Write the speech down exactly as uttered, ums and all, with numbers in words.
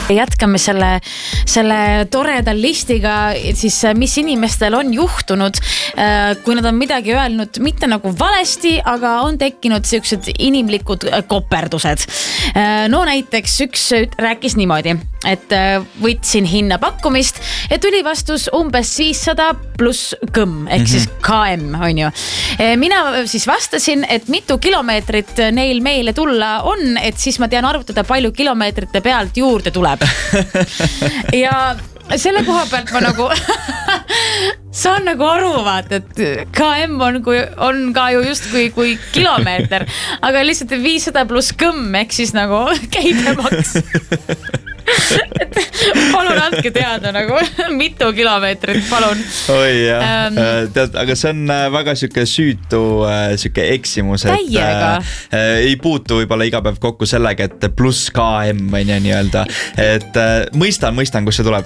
Jätkame selle, selle toreda listiga, siis mis inimestel on juhtunud, kui nad on midagi öelnud mitte nagu valesti, aga on tekkinud siuksed inimlikud koperdused. No näiteks üks rääkis niimoodi, et võtsin hinna pakkumist ja tuli vastus umbes viissada pluss kõmm, ehk siis K M on ju. Mina siis vastasin, et mitu kilomeetrit neil meile tulla on, et siis ma tean arvutada, palju kilomeetrite pealt juurde tuleb. Ja selle koha pealt ma nagu saan nagu aru vaata, et K M on, kui, on ka ju just kui, kui kilomeeter, aga lihtsalt viissada pluss kõmm, ehk siis nagu käibemaks. Et palun andke teada nagu mitu kilomeetrit, palun. Oi jah, um, tead, aga see on väga süke süütu süke eksimus, et täiega. äh, ei puutu võibolla iga päev kokku sellega, et pluss K M on ja nii öelda, et äh, mõistan, mõistan, kus see tuleb.